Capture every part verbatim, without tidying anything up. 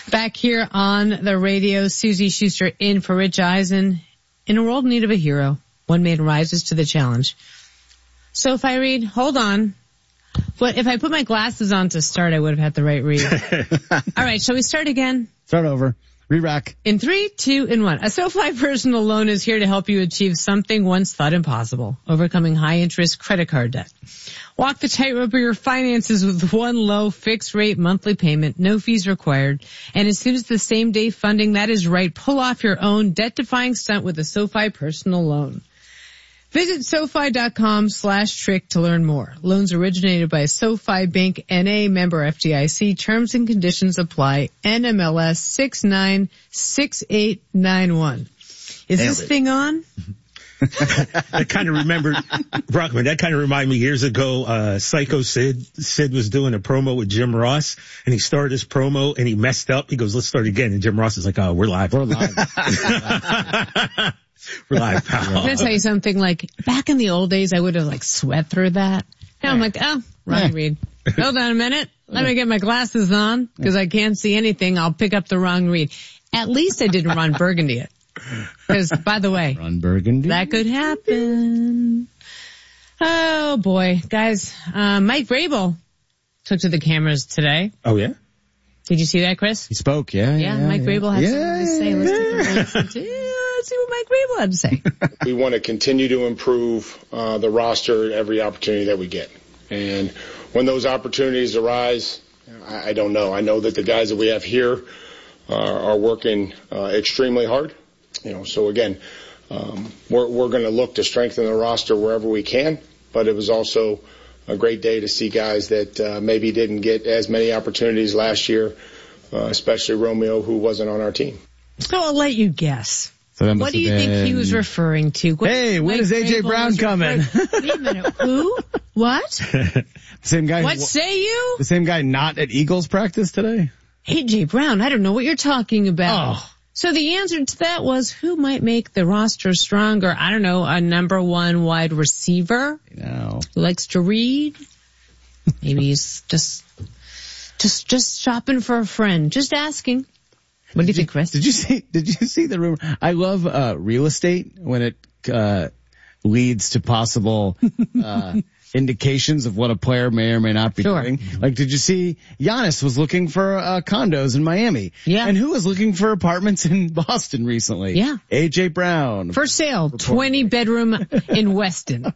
Back here on the radio, Susie Schuster in for Rich Eisen. In a world in need of a hero, one man rises to the challenge. So if I read, hold on. But if I put my glasses on to start, I would have had the right read. All right, shall we start again? Start over. Re-rack. In three, two, and one. A SoFi personal loan is here to help you achieve something once thought impossible. Overcoming high-interest credit card debt. Walk the tightrope of your finances with one low fixed-rate monthly payment, no fees required. And as soon as the same-day funding that is right, pull off your own debt-defying stunt with a SoFi personal loan. Visit SoFi.com slash trick to learn more. Loans originated by SoFi Bank N A, member F D I C. Terms and conditions apply. N M L S six nine six eight nine one. Is Nailed this it. thing on? I kind of remember, Brockman, that kind of reminded me years ago, uh, Psycho Sid, Sid was doing a promo with Jim Ross, and he started his promo, and he messed up. He goes, let's start again. And Jim Ross is like, oh, we're live. We're live. We're live, pal. I'm going to tell you something, like, back in the old days, I would have, like, sweat through that. Now I'm like, oh, wrong read. Hold on a minute. Let me get my glasses on, because I can't see anything. I'll pick up the wrong read. At least I didn't Ron Burgundy it. Because, by the way, Ron Burgundy. that could happen. Oh, boy. Guys, uh, Mike Vrabel took to the cameras today. Oh, yeah? Did you see that, Chris? He spoke, yeah. Yeah, yeah Mike yeah. Vrabel had yeah, something to say. Let's take a yeah. listen to, yeah, let's see what Mike Vrabel had to say. We want to continue to improve uh, the roster at every opportunity that we get. And when those opportunities arise, I, I don't know. I know that the guys that we have here uh, are working uh, extremely hard. You know, so again, um, we're, we're going to look to strengthen the roster wherever we can. But it was also a great day to see guys that uh, maybe didn't get as many opportunities last year, uh, especially Romeo, who wasn't on our team. So I'll let you guess. So that must What do you have think he been- was referring to? What Hey, when Mike is A J Vrabel Brown was coming? referring- Wait a minute. Who? What? The same guy. What who- say you? The same guy not at Eagles practice today? A J Brown. I don't know what you're talking about. Oh. So the answer to that was, who might make the roster stronger? I don't know, a number one wide receiver No. who likes to read. Maybe he's just, just, just shopping for a friend. Just asking. What do you think, Chris? Did you see, did you see the rumor? I love, uh, real estate when it, uh, leads to possible, uh, indications of what a player may or may not be Sure. doing. Like, did you see Giannis was looking for, uh, condos in Miami? Yeah. And who was looking for apartments in Boston recently? Yeah. A J Brown. For sale, twenty bedroom in Weston.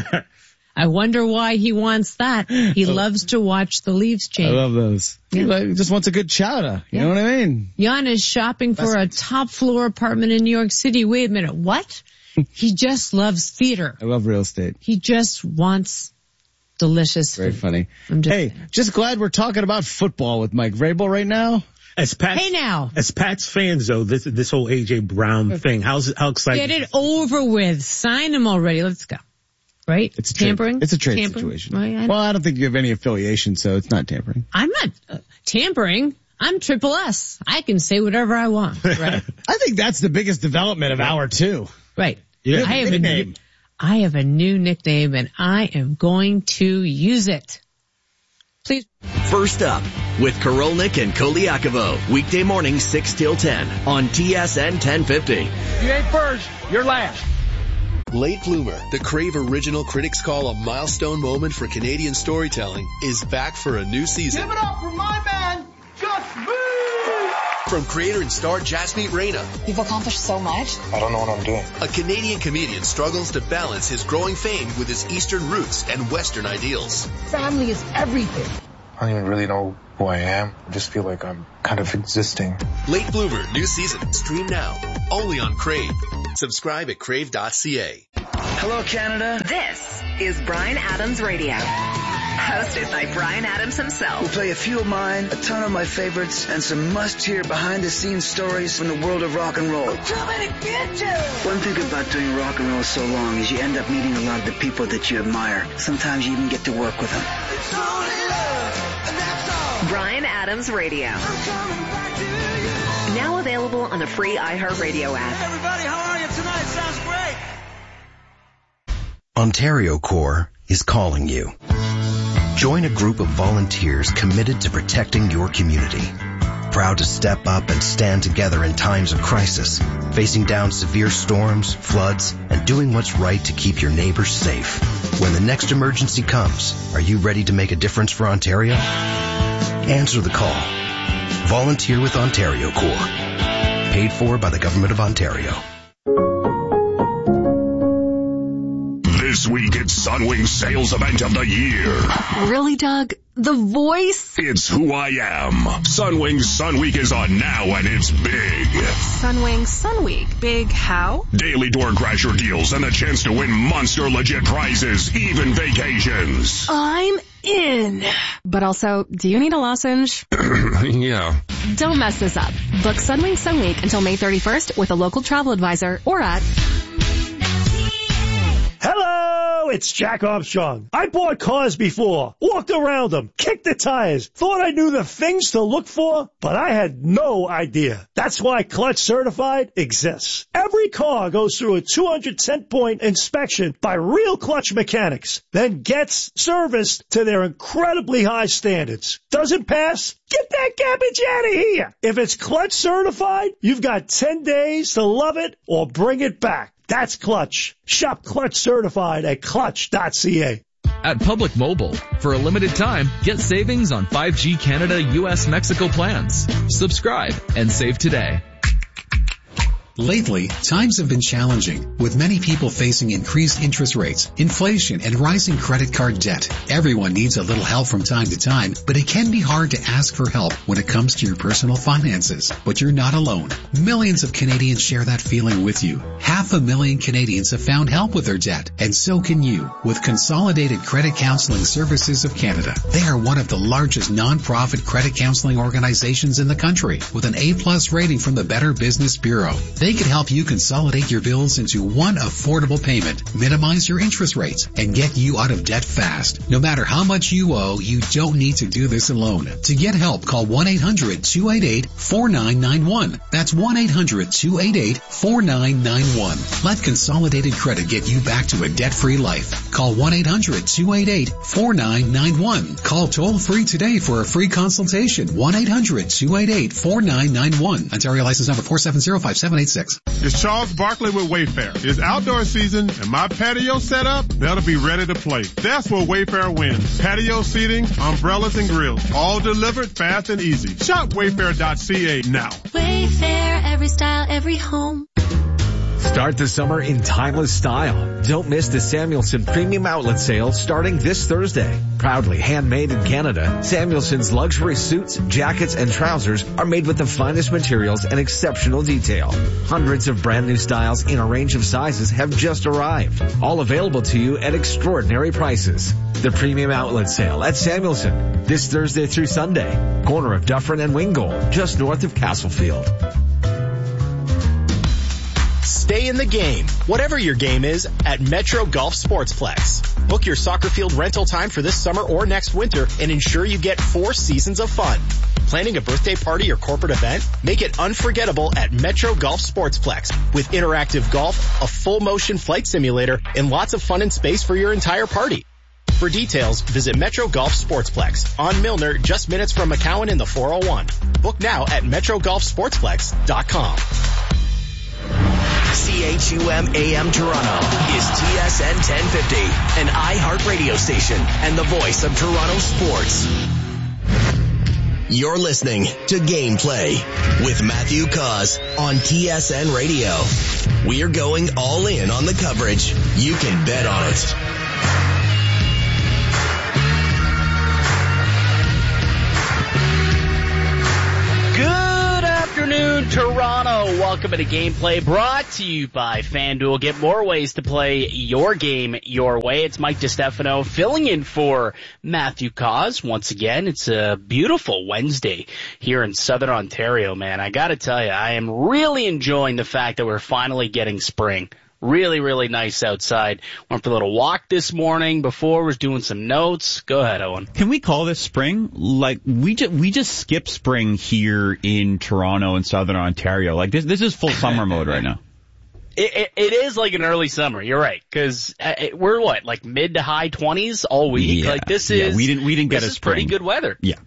I wonder why he wants that. He loves to watch the leaves I change. love those. Yeah. He like, just wants a good chowder. You Yeah. know what I mean? Jan is shopping for a top floor apartment in New York City. Wait a minute, what? He just loves theater. I love real estate. He just wants delicious Very food. funny. I'm just Hey, saying. just glad we're talking about football with Mike Vrabel right now. As Pat's, Hey now. as Pat's fans, though, this this whole A J Brown thing, how's how exciting? Get it over with. Sign him already. Let's go. Right? It's a trade- tampering. It's a trade Tampering? situation. Right? I, Well, I don't think you have any affiliation, so it's not tampering. I'm not uh, tampering. I'm Triple S. I can say whatever I want. Right? I think that's the biggest development of hour two. Right. Yeah. I have a Nickname. new, I have a new nickname and I am going to use it. Please. First up with Korolnik and Koliakovo. Weekday morning six till ten on T S N ten fifty. You ain't first, you're last. Late Bloomer, the Crave original critics call a milestone moment for Canadian storytelling, is back for a new season. Give it up for my man, Just Move! From creator and star Jasmeet Reina, You've accomplished so much. I don't know what I'm doing. a Canadian comedian struggles to balance his growing fame with his Eastern roots and Western ideals. Family is everything. I don't even really know who I am. I just feel like I'm kind of existing. Late Bloomer, new season. Stream now. Only on Crave. Subscribe at crave dot c a. Hello, Canada. This is Bryan Adams Radio. Hosted by Bryan Adams We'll himself. play a few of mine, a ton of my favorites, and some must-hear behind-the-scenes stories from the world of rock and roll. Coming to get you! One thing about doing rock and roll so long is you end up meeting a lot of the people that you admire. Sometimes you even get to work with them. It's only love, and that's all. Bryan Adams Radio. I'm coming back to you. Now available on the free iHeartRadio app. Everybody, how are you tonight? Sounds great. Ontario Corps is calling you. Join a group of volunteers committed to protecting your community. proud to step up and stand together in times of crisis, facing down severe storms, floods, and doing what's right to keep your neighbors safe. When the next emergency comes, are you ready to make a difference for Ontario? Answer the call. Volunteer with Ontario Corps. Paid for by the Government of Ontario. This week it's Sunwing's sales event of the year. Really, Doug? The voice? It's who I am. Sunwing's Sun Week is on now and it's big. Sunwing Sun Week. Big how? Daily door crasher deals and the chance to win monster legit prizes, even vacations. I'm in. But also, do you need a lozenge? Yeah. Don't mess this up. Book Sunwing Sun Week until May thirty-first with a local travel advisor or at... Hello, it's Jack Armstrong. I bought cars before, walked around them, kicked the tires, thought I knew the things to look for, but I had no idea. That's why Clutch Certified exists. Every car goes through a two hundred ten point inspection by real Clutch mechanics, then gets serviced to their incredibly high standards. Doesn't pass? Get that garbage out of here. If it's Clutch Certified, you've got ten days to love it or bring it back. That's Clutch. Shop Clutch Certified at clutch dot c a. At Public Mobile, for a limited time, get savings on five G Canada, U S, Mexico plans. Subscribe and save today. Lately, times have been challenging, with many people facing increased interest rates, inflation, and rising credit card debt. Everyone needs a little help from time to time, but it can be hard to ask for help when it comes to your personal finances. But you're not alone. Millions of Canadians share that feeling with you. Half a million Canadians have found help with their debt, and so can you, with Consolidated Credit Counseling Services of Canada. They are one of the largest non-profit credit counseling organizations in the country, with an A plus rating from the Better Business Bureau. They can help you consolidate your bills into one affordable payment, minimize your interest rates, and get you out of debt fast. No matter how much you owe, you don't need to do this alone. To get help, call one eight hundred two eight eight four nine nine one. That's one eight hundred two eight eight four nine nine one. Let Consolidated Credit get you back to a debt-free life. Call one eight hundred two eight eight four nine nine one. Call toll-free today for a free consultation. one eight hundred two eight eight four nine nine one. Ontario license number four seven zero five seven eight six. It's Charles Barkley with Wayfair. It's outdoor season and my patio set up, that'll be ready to play. That's where Wayfair wins. Patio seating, umbrellas and grills, all delivered fast and easy. Shop wayfair dot c a now. Wayfair, every style, every home. Start the summer in timeless style. Don't miss the Samuelson Premium Outlet Sale starting this Thursday. Proudly handmade in Canada, Samuelson's luxury suits, jackets, and trousers are made with the finest materials and exceptional detail. Hundreds of brand new styles in a range of sizes have just arrived. All available to you at extraordinary prices. The Premium Outlet Sale at Samuelson this Thursday through Sunday. Corner of Dufferin and Wingold, just north of Castlefield. Stay in the game, whatever your game is, at Metro Golf Sportsplex. Book your soccer field rental time for this summer or next winter and ensure you get four seasons of fun. Planning a birthday party or corporate event? Make it unforgettable at Metro Golf Sportsplex with interactive golf, a full motion flight simulator, and lots of fun and space for your entire party. For details, visit Metro Golf Sportsplex on Milner, just minutes from McCowan in the four oh one. Book now at metro golf sportsplex dot com. C H U M A M Toronto is T S N ten fifty, an iHeart radio station and the voice of Toronto sports. You're listening to Gameplay with Matthew Cause on T S N Radio. We're going all in on the coverage. You can bet on it. Afternoon, Toronto. Welcome to Gameplay, brought to you by FanDuel. Get more ways to play your game your way. It's Mike DiStefano filling in for Matthew Cause. Once again, it's a beautiful Wednesday here in Southern Ontario, man. I gotta tell you, I am really enjoying the fact that we're finally getting spring. Really, really nice outside. Went for a little walk this morning before, was doing some notes. Go ahead, Owen. Can we call this spring? Like, we just, we just skip spring here in Toronto and Southern Ontario. Like, this, this is full summer mode right now. It, it, it is like an early summer. You're right. Cause we're what, like mid to high twenties all week? Yeah, like this is, yeah, we didn't, we didn't get a spring. Pretty good weather. Yeah.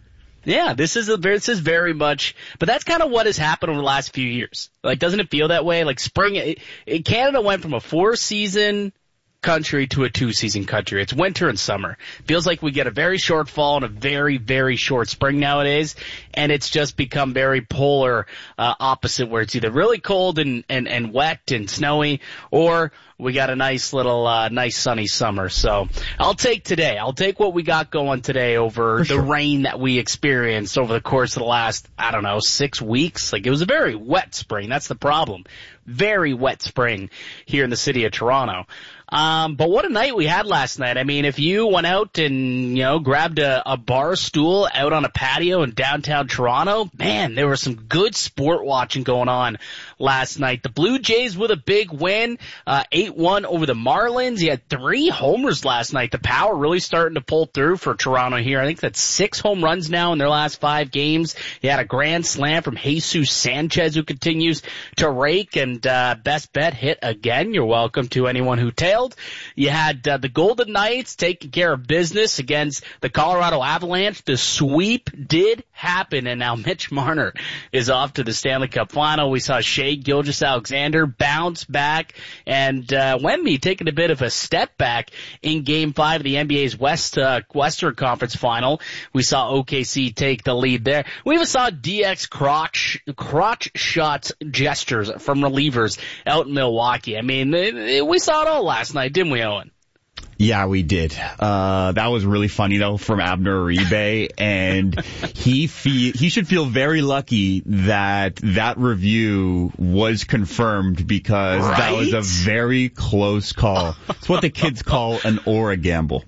Yeah, this is a this is very much, but that's kind of what has happened over the last few years. Like, doesn't it feel that way? Like spring, it, it, Canada went from a four-season country to a two-season country. It's winter and summer. Feels like we get a very short fall and a very, very short spring nowadays, and it's just become very polar uh, opposite, where it's either really cold and, and, and wet and snowy, or we got a nice little, uh, nice sunny summer. So I'll take today. I'll take what we got going today over For the sure. rain that we experienced over the course of the last, I don't know, six weeks. Like, it was a very wet spring. That's the problem. Very wet spring here in the city of Toronto. Um, but what a night we had last night. I mean, if you went out and, you know, grabbed a, a bar stool out on a patio in downtown Toronto, man, there was some good sport watching going on last night. The Blue Jays with a big win, uh, eight one over the Marlins. You had three homers last night. The power really starting to pull through for Toronto here. I think that's six home runs now in their last five games. You had a grand slam from Jesus Sanchez, who continues to rake, and, uh, best bet hit again. You're welcome to anyone who tailed. You had uh, the Golden Knights taking care of business against the Colorado Avalanche. The sweep did happen, and now Mitch Marner is off to the Stanley Cup final. We saw Shea Gilgeous-Alexander bounce back, and uh, Wemby taking a bit of a step back in Game five of the N B A's West uh, Western Conference final. We saw O K C take the lead there. We even saw D X crotch, crotch shots gestures from relievers out in Milwaukee. I mean, it, it, we saw it all last night, didn't we, Owen? Yeah, we did. Uh, that was really funny though from Abner Uribe, and he fe- he should feel very lucky that that review was confirmed, because right? That was a very close call. It's what the kids call an aura gamble.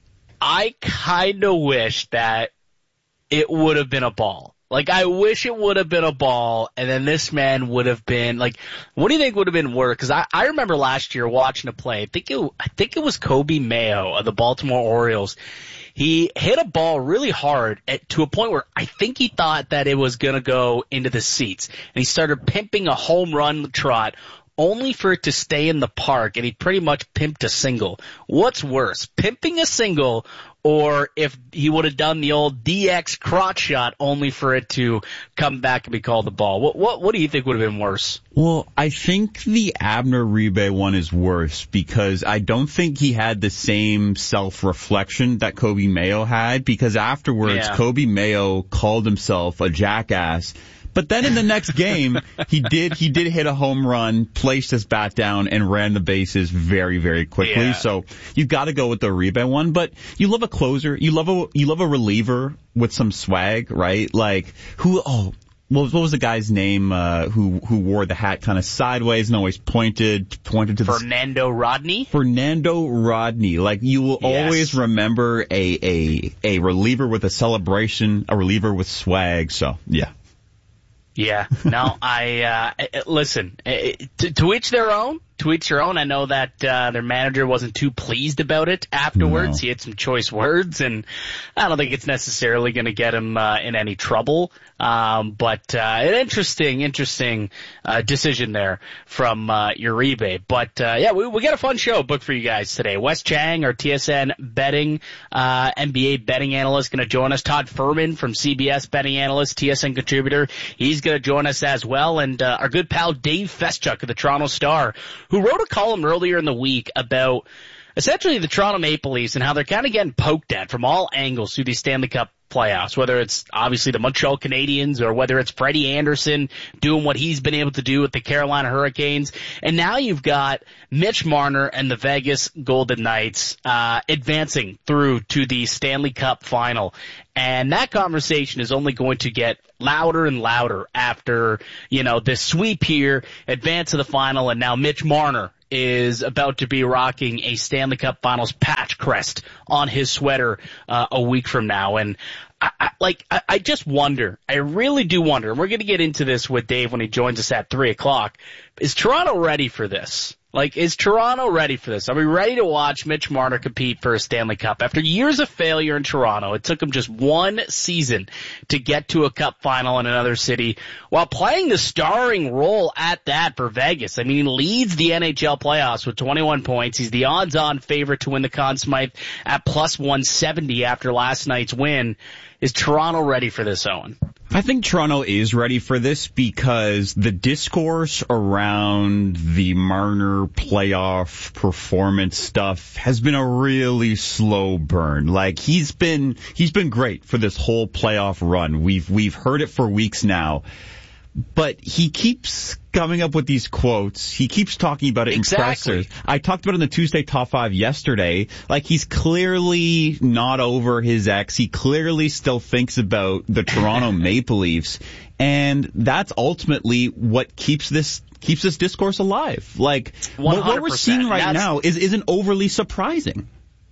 I kinda wish that it would have been a ball. Like, I wish it would have been a ball, and then this man would have been, like, what do you think would have been worse? Because I, I remember last year watching a play. I think it, I think it was Kobe Mayo of the Baltimore Orioles. He hit a ball really hard at, to a point where I think he thought that it was going to go into the seats. And he started pimping a home run trot, only for it to stay in the park, and he pretty much pimped a single. What's worse, pimping a single, or if he would have done the old D X crotch shot only for it to come back and be called the ball? What what what do you think would have been worse? Well, I think the Abner Uribe one is worse, because I don't think he had the same self-reflection that Kobe Mayo had, because afterwards Yeah. Kobe Mayo called himself a jackass. But then in the next game, he did he did hit a home run, placed his bat down, and ran the bases very, very quickly. Yeah. So you got to go with the Uribe one. But you love a closer, you love a you love a reliever with some swag, right? Like who? Oh, what was, what was the guy's name uh, who who wore the hat kind of sideways and always pointed pointed to the Fernando Rodney. Fernando Rodney. Like, you will Yes. always remember a a a reliever with a celebration, a reliever with swag. So yeah. Yeah, no, I, uh, listen, to, to each their own, to each their own. I know that, uh, their manager wasn't too pleased about it afterwards. No. He had some choice words, and I don't think it's necessarily going to get him, uh, in any trouble. Um, but, uh, an interesting, interesting, uh, decision there from, uh, Uribe. But, uh, yeah, we, we got a fun show booked for you guys today. Wes Chang, our T S N betting, uh, N B A betting analyst, going to join us. Todd Furman from C B S betting analyst, T S N contributor. He's going to join us as well. And, uh, our good pal Dave Feschuk of the Toronto Star, who wrote a column earlier in the week about essentially the Toronto Maple Leafs and how they're kind of getting poked at from all angles through these Stanley Cup playoffs, whether it's obviously the Montreal Canadiens or whether it's Freddie Anderson doing what he's been able to do with the Carolina Hurricanes. And now you've got Mitch Marner and the Vegas Golden Knights uh advancing through to the Stanley Cup final. And that conversation is only going to get louder and louder after, you know, this sweep here, advance to the final, and now Mitch Marner is about to be rocking a Stanley Cup Finals patch crest on his sweater uh, a week from now. And I, I, like, I, I just wonder, I really do wonder, and we're going to get into this with Dave when he joins us at three o'clock, is Toronto ready for this? Like, is Toronto ready for this? Are we ready to watch Mitch Marner compete for a Stanley Cup? After years of failure in Toronto, it took him just one season to get to a cup final in another city while playing the starring role at that for Vegas. I mean, he leads the N H L playoffs with twenty-one points. He's the odds-on favorite to win the Conn Smythe at plus one seventy after last night's win. Is Toronto ready for this, Owen? I think Toronto is ready for this because the discourse around the Marner playoff performance stuff has been a really slow burn. Like, he's been, he's been great for this whole playoff run. We've, we've heard it for weeks now. But he keeps coming up with these quotes. He keeps talking about it in exactly. pressers. I talked about it in the Tuesday Top five yesterday. Like, he's clearly not over his ex. He clearly still thinks about the Toronto Maple Leafs. And that's ultimately what keeps this keeps this discourse alive. Like, what, what we're seeing right that's... now is, isn't overly surprising.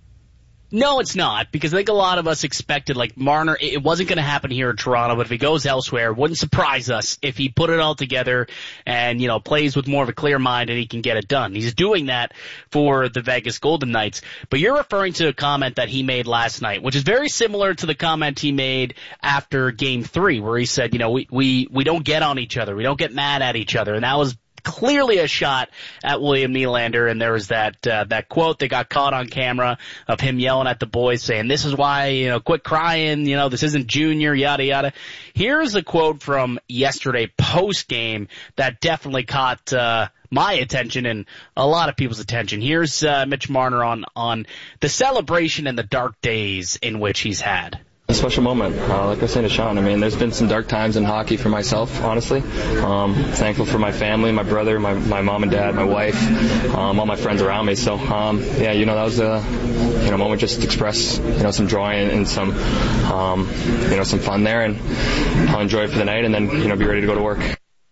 No, it's not, because I think a lot of us expected, like, Marner, it wasn't going to happen here in Toronto, but if he goes elsewhere, it wouldn't surprise us if he put it all together and, you know, plays with more of a clear mind and he can get it done. He's doing that for the Vegas Golden Knights. But you're referring to a comment that he made last night, which is very similar to the comment he made after Game three, where he said, you know, we, we, we don't get on each other. We don't get mad at each other. And that was clearly a shot at William Nylander, and there was that uh, that quote that got caught on camera of him yelling at the boys saying, this is why, you know, quit crying, you know, this isn't junior, yada, yada. Here's a quote from yesterday post-game that definitely caught uh, my attention and a lot of people's attention. Here's uh, Mitch Marner on, on the celebration and the dark days in which he's had. A special moment. Uh, like I was saying to Sean, I mean, there's been some dark times in hockey for myself, honestly. Um, thankful for my family, my brother, my, my mom and dad, my wife, um, all my friends around me. So, um, yeah, you know, that was a, you know, moment just to express, you know, some joy and, and some, um, you know, some fun there, and I'll enjoy it for the night and then, you know, be ready to go to work.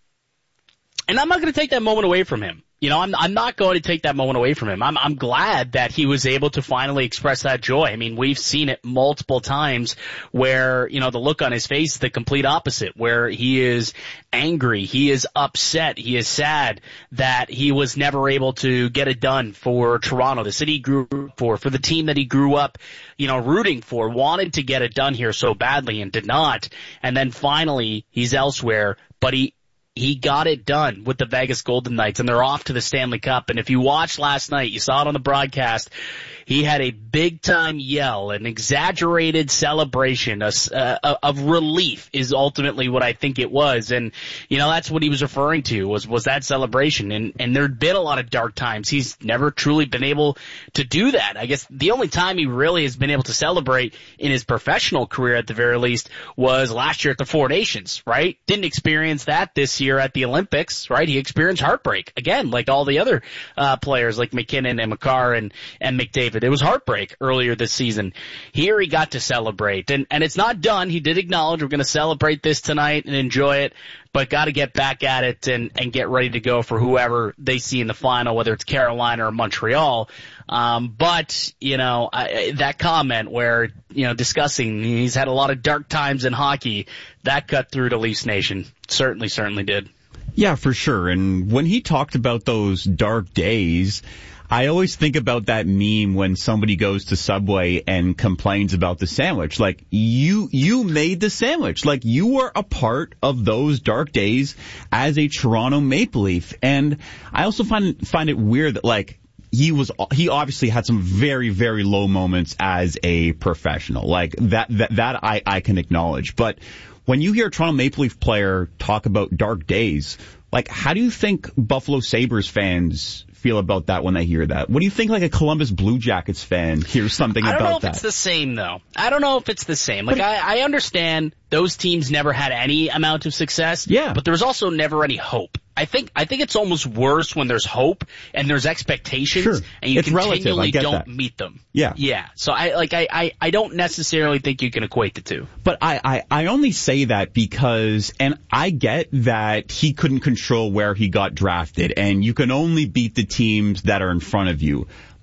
And I'm not going to take that moment away from him. You know, I'm, I'm not going to take that moment away from him. I'm, I'm glad that he was able to finally express that joy. I mean, we've seen it multiple times where, you know, the look on his face is the complete opposite, where he is angry, he is upset, he is sad that he was never able to get it done for Toronto, the city he grew up for, for the team that he grew up, you know, rooting for, wanted to get it done here so badly and did not. And then finally, he's elsewhere, but he, He got it done with the Vegas Golden Knights, and they're off to the Stanley Cup. And if you watched last night, you saw it on the broadcast, he had a big-time yell, an exaggerated celebration, a, uh, of relief is ultimately what I think it was. And, you know, that's what he was referring to, was, was that celebration. And, and there'd been a lot of dark times. He's never truly been able to do that. I guess the only time he really has been able to celebrate in his professional career, at the very least, was last year at the Four Nations, right? Didn't experience that this year at the Olympics, right? He experienced heartbreak, again, like all the other uh players like McKinnon and Makar and, and McDavid. It was heartbreak earlier this season. Here he got to celebrate, and, and it's not done. He did acknowledge we're going to celebrate this tonight and enjoy it, but got to get back at it and, and get ready to go for whoever they see in the final, whether it's Carolina or Montreal. Um, but, you know, I, that comment where, you know, discussing he's had a lot of dark times in hockey, that cut through to Leafs Nation. Certainly, certainly did. Yeah, for sure. And when he talked about those dark days, I always think about that meme when somebody goes to Subway and complains about the sandwich. Like, you, you made the sandwich. Like, you were a part of those dark days as a Toronto Maple Leaf. And I also find, find it weird that, like, he was, he obviously had some very, very low moments as a professional. Like, that, that, that I, I can acknowledge. But when you hear a Toronto Maple Leaf player talk about dark days, like, how do you think Buffalo Sabres fans feel about that when they hear that? What do you think, like, a Columbus Blue Jackets fan hears something about that? I don't know if that? It's the same, though. I don't know if it's the same. Like, I, I understand those teams never had any amount of success. Yeah. But there was also never any hope. I think I think it's almost worse when there's hope and there's expectations, sure. and you it's continually don't that. meet them. Yeah. Yeah. So I like I, I, I don't necessarily think you can equate the two. But I, I, I only say that because, and I get that he couldn't control where he got drafted, and you can only beat the teams that are in front of you. But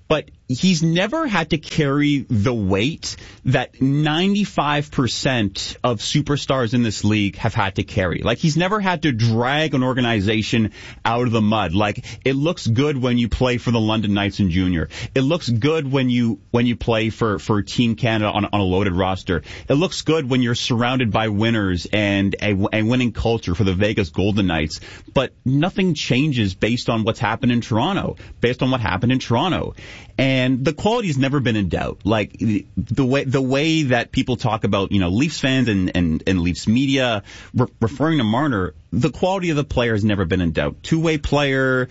he's never had to carry the weight that ninety-five percent of superstars in this league have had to carry. Like, he's never had to drag an organization out of the mud. Like, it looks good when you play for the London Knights in junior. It looks good when you when you play for, for Team Canada on, on a loaded roster. It looks good when you're surrounded by winners and a, a winning culture for the Vegas Golden Knights. But nothing changes based on what's happened in Toronto, based on what happened in Toronto. And the quality's never been in doubt. Like, the, the way the way that people talk about, you know, Leafs fans and, and, and Leafs media re- referring to Marner, the quality of the player has never been in doubt. Two-way player,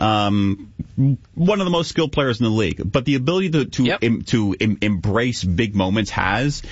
um, one of the most skilled players in the league. But the ability to to, yep. em, to em, embrace big moments has,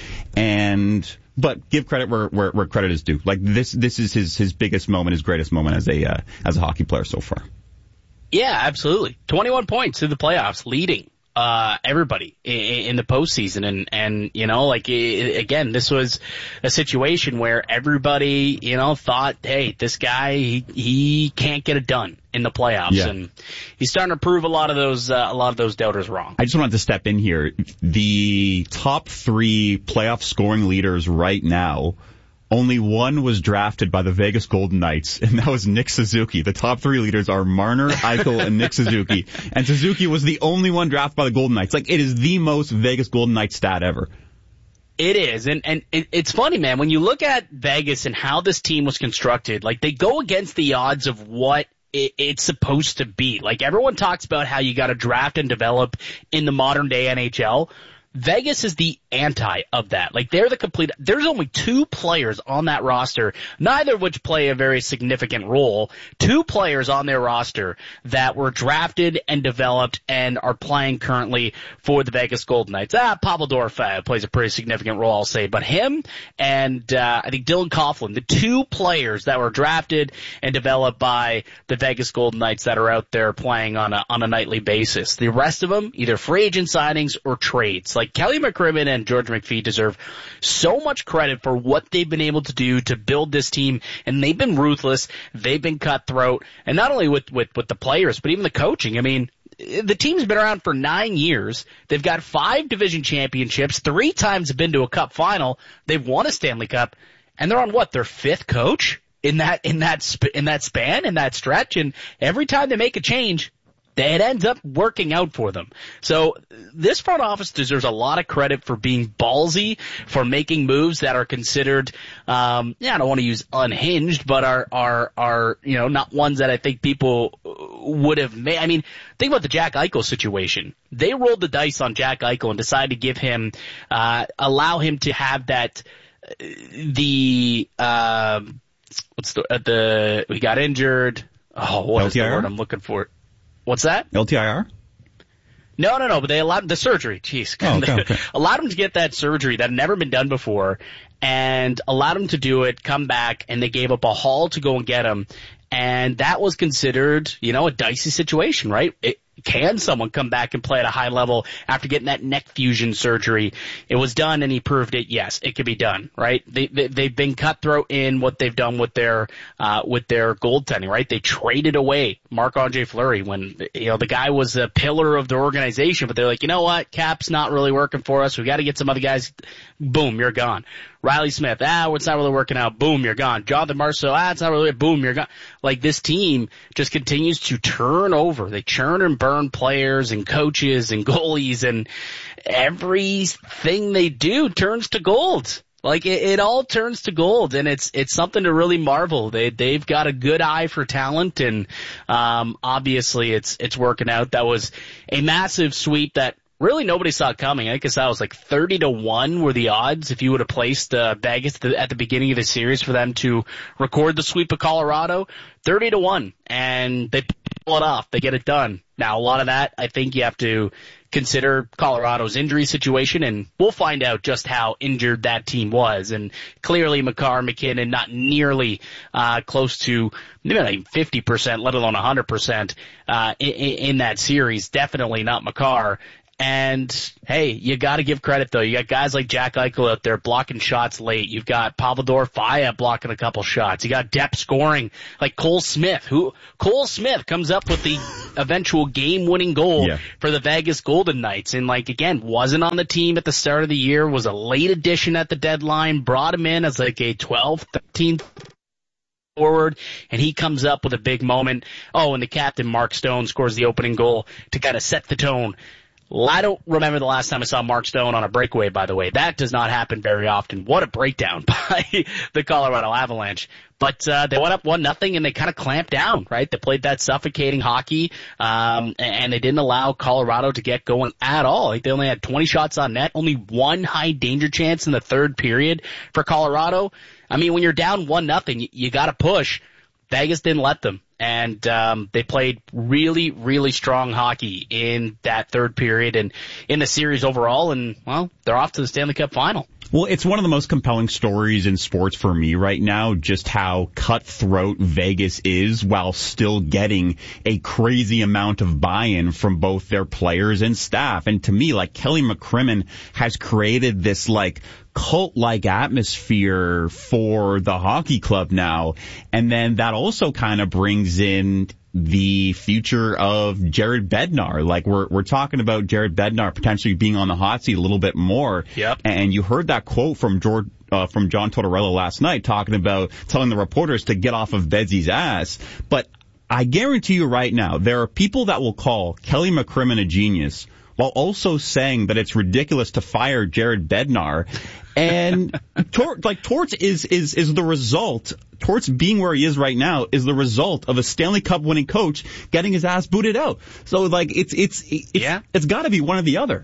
and but give credit where, where, where credit is due. Like, this this is his, his biggest moment, his greatest moment as a uh, as a hockey player so far. Yeah, absolutely. twenty-one points through the playoffs, leading uh everybody in, in the postseason, and and you know, like, it, again, this was a situation where everybody, you know, thought, hey, this guy, he, he can't get it done in the playoffs, yeah. and he's starting to prove a lot of those uh, a lot of those doubters wrong. I just wanted to step in here. The top three playoff scoring leaders right now, only one was drafted by the Vegas Golden Knights, and that was Nick Suzuki. The top three leaders are Marner, Eichel, and Nick Suzuki. And Suzuki was the only one drafted by the Golden Knights. Like, it is the most Vegas Golden Knights stat ever. It is, and and it, it's funny, man, when you look at Vegas and how this team was constructed, like, they go against the odds of what it, it's supposed to be. Like, everyone talks about how you got to draft and develop in the modern day N H L. Vegas is the anti of that. Like, they're the complete, there's only two players on that roster, neither of which play a very significant role. Two players on their roster that were drafted and developed and are playing currently for the Vegas Golden Knights. Ah, Pavel Dorofeyev plays a pretty significant role, I'll say, but him and, uh, I think Dylan Coughlin, the two players that were drafted and developed by the Vegas Golden Knights that are out there playing on a, on a nightly basis. The rest of them, either free agent signings or trades. Like, Kelly McCrimmon and George McPhee deserve so much credit for what they've been able to do to build this team, and they've been ruthless, they've been cutthroat, and not only with, with, with the players, but even the coaching. I mean, the team's been around for nine years. They've got five division championships, three times been to a cup final, they've won a Stanley Cup, and they're on what, their fifth coach in that, in that, sp- in that span, in that stretch, and every time they make a change, it ends up working out for them. So this front office deserves a lot of credit for being ballsy, for making moves that are considered, um, yeah, I don't want to use unhinged, but are, are, are, you know, not ones that I think people would have made. I mean, think about the Jack Eichel situation. They rolled the dice on Jack Eichel and decided to give him, uh, allow him to have that, the, uh, what's the, uh, the, he got injured. Oh, what is the word I'm looking for? What's that? L T I R? No, no, no, but they allowed the surgery. Jeez. Oh, okay, okay. allowed him to get that surgery that had never been done before, and allowed him to do it, come back, and they gave up a haul to go and get him. And that was considered, you know, a dicey situation, right? It, can someone come back and play at a high level after getting that neck fusion surgery? It was done, and he proved it. Yes, it could be done, right? They, they they've been cutthroat in what they've done with their uh with their goaltending, right? They traded away Marc-Andre Fleury when, you know, the guy was a pillar of the organization, but they're like, you know what, Cap's not really working for us. We got to get some other guys. Boom, you're gone. Riley Smith, ah, it's not really working out. Boom, you're gone. Jonathan Marceau, ah, it's not really, boom, you're gone. Like, this team just continues to turn over. They churn and burn players and coaches and goalies, and everything they do turns to gold. Like, it, it all turns to gold, and it's it's something to really marvel. They they've got a good eye for talent, and um obviously it's it's working out. That was a massive sweep that really nobody saw coming. I guess that was like thirty to one were the odds if you would have placed uh, Vegas at the, at the beginning of the series for them to record the sweep of Colorado. thirty to one, and they pull it off. They get it done. Now, a lot of that, I think you have to consider Colorado's injury situation, and we'll find out just how injured that team was. And clearly Makar, McKinnon, not nearly uh close to maybe not even fifty percent, let alone one hundred percent uh in, in that series. Definitely not Makar. And, hey, you got to give credit, though. You got guys like Jack Eichel out there blocking shots late. You've got Pavlodor Faya blocking a couple shots. You got depth scoring like Cole Smith, who Cole Smith comes up with the eventual game-winning goal yeah. for the Vegas Golden Knights. And, like, again, wasn't on the team at the start of the year, was a late addition at the deadline, brought him in as like a twelve, thirteen forward, and he comes up with a big moment. Oh, and the captain, Mark Stone, scores the opening goal to kind of set the tone. I don't remember the last time I saw Mark Stone on a breakaway, by the way. That does not happen very often. What a breakdown by the Colorado Avalanche. But uh, they went up one nothing, and they kind of clamped down, right? They played that suffocating hockey, um, and they didn't allow Colorado to get going at all. Like, they only had twenty shots on net, only one high danger chance in the third period for Colorado. I mean, when you're down one nothing, you, you got to push. Vegas didn't let them. And um, they played really, really strong hockey in that third period and in the series overall. And, well, they're off to the Stanley Cup final. Well, it's one of the most compelling stories in sports for me right now, just how cutthroat Vegas is while still getting a crazy amount of buy-in from both their players and staff. And to me, like, Kelly McCrimmon has created this, like, cult-like atmosphere for the hockey club now. And then that also kind of brings in the future of Jared Bednar. Like, we're we're talking about Jared Bednar potentially being on the hot seat a little bit more. Yep. And you heard that quote from George uh, from John Tortorella last night, talking about telling the reporters to get off of Bedsy's ass. But I guarantee you right now, there are people that will call Kelly McCrimmon a genius while also saying that it's ridiculous to fire Jared Bednar. And Tor- like Torts is is is the result. Torts being where he is right now is the result of a Stanley Cup winning coach getting his ass booted out. So, like, it's it's it's, yeah. it's got to be one or the other.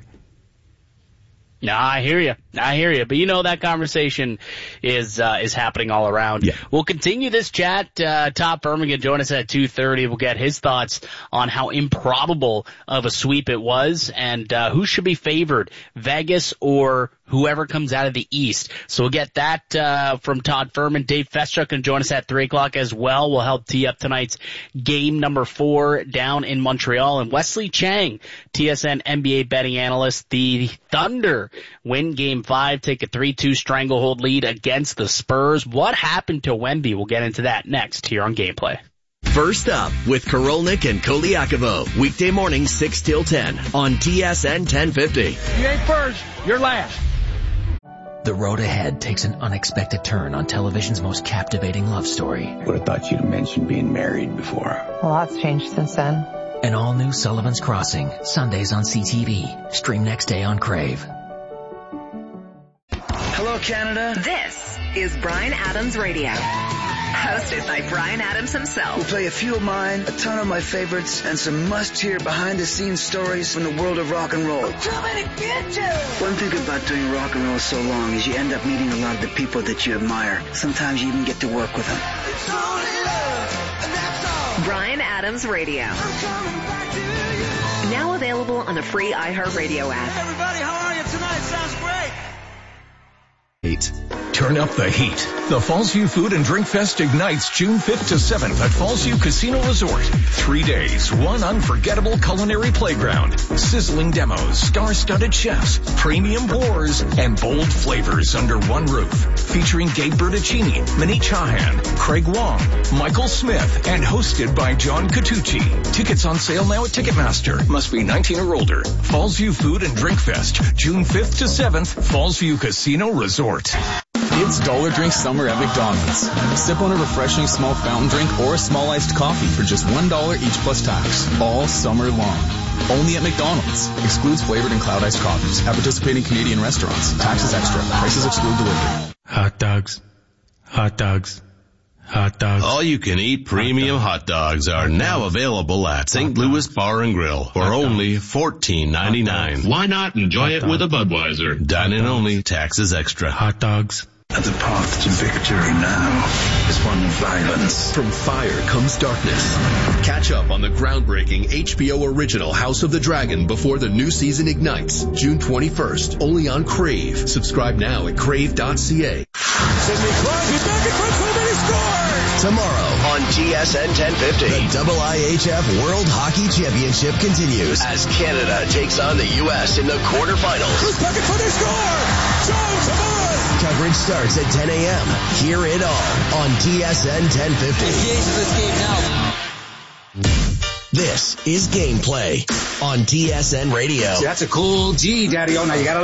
No, I hear you. I hear you. But you know that conversation is uh, is happening all around. Yeah. We'll continue this chat. Uh, Todd Berman join us at two thirty. We'll get his thoughts on how improbable of a sweep it was and uh, who should be favored, Vegas or whoever comes out of the East. So we'll get that uh, from Todd Furman. Dave Festruk can join us at three o'clock as well. We'll help tee up tonight's game number four down in Montreal. And Wesley Chang, T S N N B A betting analyst, the Thunder win game five, take a three two stranglehold lead against the Spurs. What happened to Wemby? We'll get into that next here on Gameplay. First up with Karolnik and Koliakovo. Weekday morning six till ten on T S N ten fifty. You ain't first, you're last. The road ahead takes an unexpected turn on television's most captivating love story. Would have thought you'd mentioned being married before. A lot's changed since then. An all-new Sullivan's Crossing, Sundays on C T V. Stream next day on Crave. Hello, Canada. This is Bryan Adams Radio. Hosted by Bryan Adams himself. We'll play a few of mine, a ton of my favorites, and some must-hear behind-the-scenes stories from the world of rock and roll. Too many bitches! One thing about doing rock and roll so long is you end up meeting a lot of the people that you admire. Sometimes you even get to work with them. It's only love, and that's all. Bryan Adams Radio. Now available on the free iHeartRadio app. Hey everybody, how are you tonight? Sounds great. Turn up the heat. The Fallsview Food and Drink Fest ignites June fifth to seventh at Fallsview Casino Resort. Three days, one unforgettable culinary playground, sizzling demos, star-studded chefs, premium pours, and bold flavors under one roof. Featuring Gabe Bertuccini, Manit Chahan, Craig Wong, Michael Smith, and hosted by John Catucci. Tickets on sale now at Ticketmaster. Must be nineteen or older. Fallsview Food and Drink Fest, June fifth to seventh, Fallsview Casino Resort. It's Dollar Drink Summer at McDonald's. Sip on a refreshing small fountain drink or a small iced coffee for just one dollar each plus tax, all summer long. Only at McDonald's. Excludes flavored and cloud iced coffees at participating Canadian restaurants. Taxes extra. Prices exclude delivery. Hot dogs. Hot dogs. Hot dogs. All you can eat premium hot dogs are now available at Saint Louis Bar and Grill for only fourteen ninety-nine. Why not enjoy it with a Budweiser? Dine-in only, taxes extra. Hot dogs. The path to victory now is one of violence. From fire comes darkness. Catch up on the groundbreaking H B O original House of the Dragon before the new season ignites. June twenty-first, only on Crave. Subscribe now at crave dot c a. Sidney Crosby back in front, so many scores! Tomorrow on T S N ten fifty. The I H F World Hockey Championship continues as Canada takes on the U S in the quarterfinals. Who's puck in front of score? Jones, come on! Coverage starts at ten a.m. Hear it all on T S N ten fifty. Engage this game now. This is Gameplay on T S N Radio. See, that's a cool G, Daddy-O. Now you gotta